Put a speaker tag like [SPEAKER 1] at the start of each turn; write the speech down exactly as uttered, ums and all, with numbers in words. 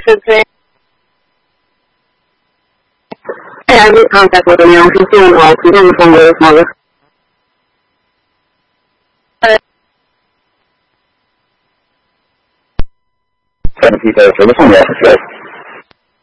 [SPEAKER 1] today. Hey, I made contact with him. I'm just doing all completely from with his mother.
[SPEAKER 2] Seven people, so this one, yeah,